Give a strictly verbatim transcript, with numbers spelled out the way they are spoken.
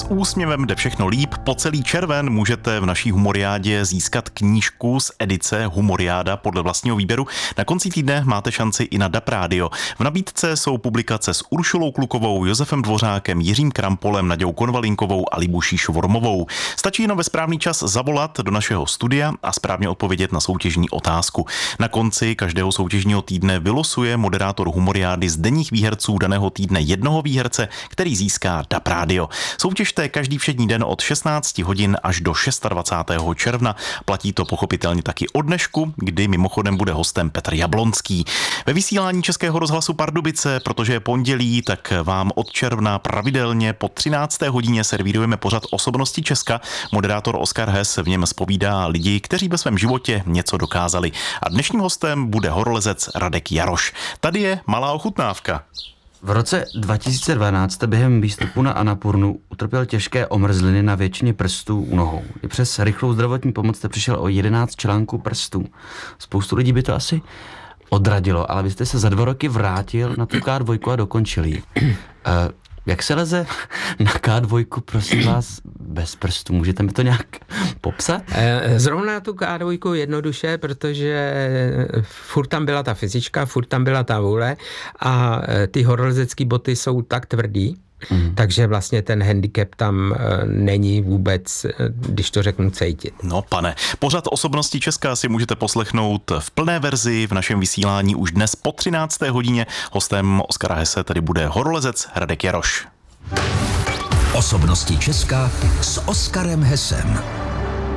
úsměvem jde všechno líp. Po celý červen můžete v naší humoriádě získat knížku z edice Humoriáda podle vlastního výběru. Na konci týdne máte šanci i na D A P Radio. V nabídce jsou publikace s Uršulou Klukovou, Josefem Dvořákem, Jiřím Krampolem, Naďou Konvalinkovou a Libuší Švormovou. Stačí jenom ve správný čas zavolat do našeho studia a správně odpovědět na soutěžní otázku. Na konci každého soutěžního týdne vylosuje moderátor Humoriády z denních výherců daného týdne jednoho výherce, který získá D A P Radio. Soutěžte každý všední den od šestnáct hodin až do dvacátého šestého června. Platí to pochopitelně taky od dnešku, kdy mimochodem bude hostem Petr Jablonský. Ve vysílání Českého rozhlasu Pardubice, protože je pondělí, tak vám od června pravidelně po třinácté hodině servírujeme pořad Osobnosti Česka. Moderátor Oskar Hess v něm zpovídá lidi, kteří ve svém životě něco dokázali. A dnešním hostem bude horolezec Radek Jaroš. Tady je malá ochutnávka. V roce dva tisíce dvanáct během výstupu na Annapurnu utrpěl těžké omrzliny na většině prstů u nohou. I přes rychlou zdravotní pomoc jste přišel o jedenáct článků prstů. Spoustu lidí by to asi odradilo, ale vy jste se za dva roky vrátil na tu ká dva a dokončil ji. Uh, jak se leze na ká dva, prosím vás, bez prstů? Můžete mi to nějak popsat? Zrovna na tu ká dva jednoduše, protože furt tam byla ta fyzička, furt tam byla ta vůle a ty horolezecké boty jsou tak tvrdý, Mm. takže vlastně ten handicap tam není vůbec, když to řeknu, cítit. No pane, pořad Osobnosti Česka si můžete poslechnout v plné verzi v našem vysílání už dnes po třinácté hodině. Hostem Oskara Hesse tady bude horolezec Radek Jaroš. Osobnosti Česka s Oskarem Hessem.